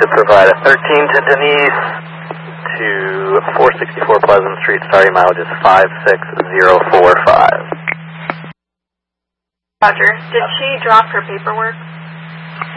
to provide a 13 to Denise to 464 Pleasant Street, starting mileage is 56045. Roger. Did she drop her paperwork?